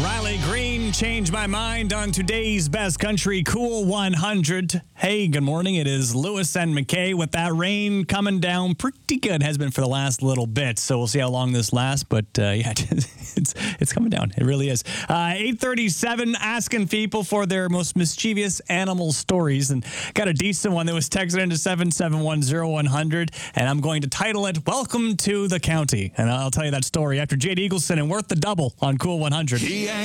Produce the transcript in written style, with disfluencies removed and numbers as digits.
Riley Green, Change My Mind on today's Best Country Cool 100. Hey, good morning. It is Lewis and McKay with that rain coming down pretty good. Has been for the last little bit, so we'll see how long this lasts. But yeah, it's coming down. It really is. 8:37, asking people for their most mischievous animal stories, and got a decent one that was texted into 7710100, and I'm going to title it "Welcome to the County." And I'll tell you that story after Jade Eagleson and Worth the Double on Cool 100. He